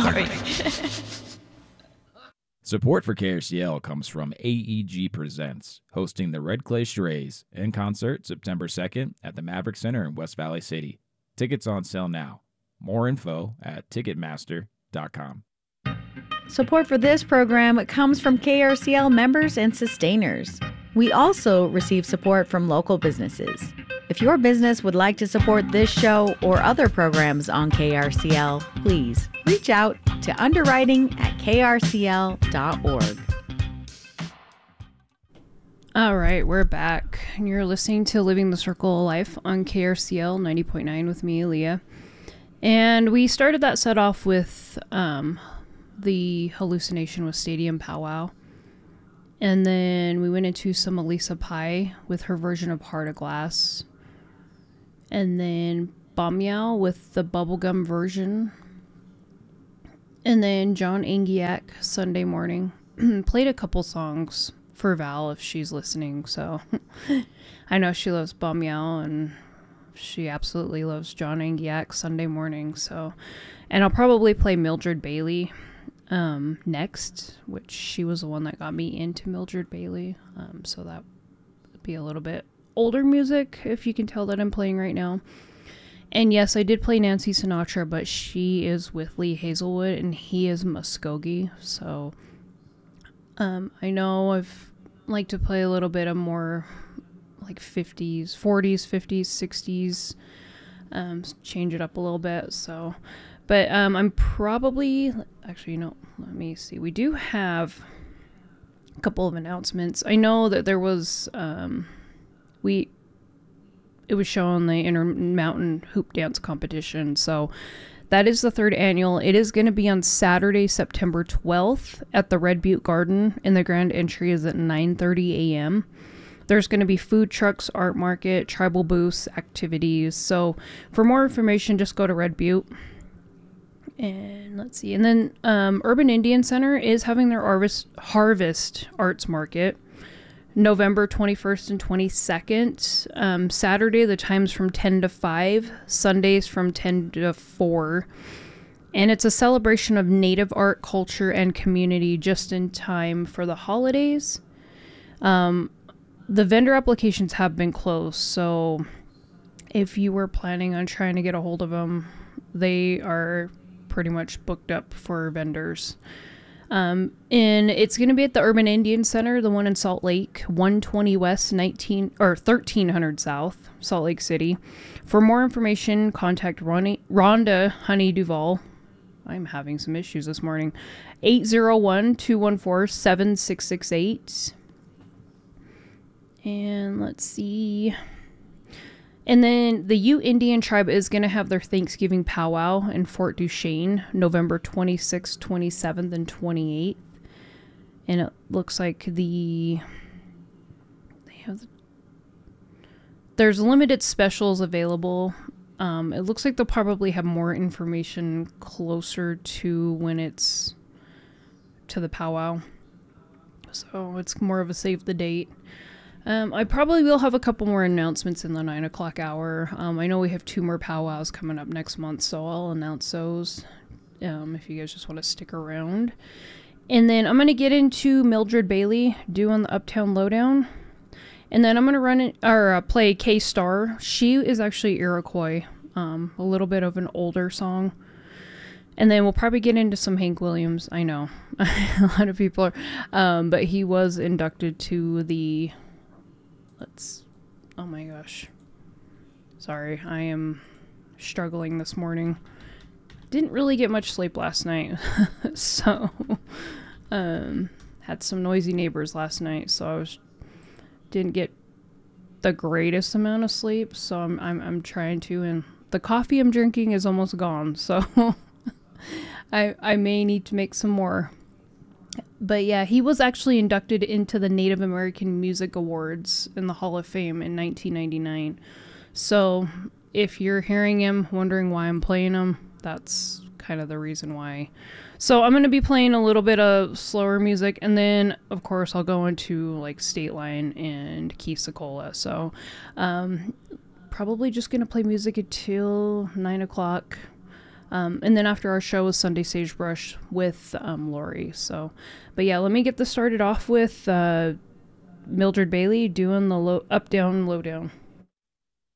sorry. Support for KRCL comes from AEG Presents, hosting the Red Clay Charades in concert September 2nd at the Maverick Center in West Valley City. Tickets on sale now. More info at Ticketmaster.com. Support for this program comes from KRCL members and sustainers. We also receive support from local businesses. If your business would like to support this show or other programs on KRCL, please reach out to underwriting@krcl.org. All right, we're back. And you're listening to Living the Circle of Life on KRCL 90.9 with me, Leah. And we started that set off with the Hallucination with Stadium Powwow. And then we went into some Elisa Pie with her version of Heart of Glass. And then Bamyao with the bubblegum version. And then John Angiak, Sunday Morning. Played a couple songs for Val if she's listening. So I know she loves Bamyao and she absolutely loves John Angiak, Sunday Morning. So, and I'll probably play Mildred Bailey next, which she was the one that got me into Mildred Bailey. So that would be a little bit older music, if you can tell that I'm playing right now. And yes, I did play Nancy Sinatra, but she is with Lee Hazelwood and he is Muskogee. So I know I've like to play a little bit of more like 50s, 40s, 50s, 60s, change it up a little bit. So, but I'm probably, actually, no, let me see. We do have a couple of announcements. I know that there was, it was shown the Intermountain Hoop Dance Competition. So that is the third annual. It is going to be on Saturday, September 12th at the Red Butte Garden, and the grand entry is at 9:30 a.m. There's going to be food trucks, art market, tribal booths, activities. So for more information, just go to Red Butte. And let's see. And then Urban Indian Center is having their Harvest Arts Market November 21st and 22nd. Saturday, the time's from 10 to 5. Sundays from 10 to 4. And it's a celebration of Native art, culture, and community just in time for the holidays. The vendor applications have been closed, so if you were planning on trying to get a hold of them, they are pretty much booked up for vendors. And it's going to be at the Urban Indian Center, the one in Salt Lake, 120 West, 1300 South, Salt Lake City. For more information, contact Rhonda Honey Duval. I'm having some issues this morning. 801-214-7668. And let's see. And then the Ute Indian tribe is going to have their Thanksgiving powwow in Fort Duchesne, November 26th, 27th, and 28th. And it looks like there's limited specials available. It looks like they'll probably have more information closer to when it's to the powwow. So it's more of a save the date. I probably will have a couple more announcements in the 9 o'clock hour. I know we have 2 more powwows coming up next month, so I'll announce those if you guys just want to stick around. And then I'm going to get into Mildred Bailey doing the Uptown Lowdown. And then I'm going to play K-Star. She is actually Iroquois, a little bit of an older song. And then we'll probably get into some Hank Williams. I know a lot of people are, but he was inducted to the... oh my gosh. Sorry, I am struggling this morning. Didn't really get much sleep last night. So, had some noisy neighbors last night, so didn't get the greatest amount of sleep, so I'm trying to, and the coffee I'm drinking is almost gone, so I may need to make some more. But yeah, he was actually inducted into the Native American Music Awards in the Hall of Fame in 1999. So if you're hearing him, wondering why I'm playing him, that's kind of the reason why. So I'm going to be playing a little bit of slower music, and then of course I'll go into like State Line and Keith Secola. So probably just going to play music until 9 o'clock. And then after our show was Sunday Sagebrush with Lori. So, but yeah, let me get this started off with Mildred Bailey doing the Up, Down, Low, Down.